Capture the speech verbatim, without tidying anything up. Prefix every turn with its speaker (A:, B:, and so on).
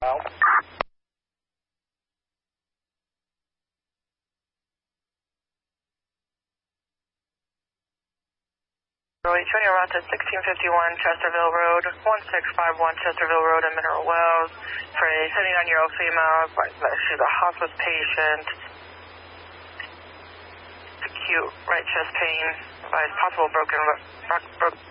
A: Out.
B: Turning around to sixteen fifty-one Chesterville Road, one six five one Chesterville Road in Mineral Wells for a seventy-nine-year-old female. She's a hospice patient. Acute right chest pain. By possible broken, broken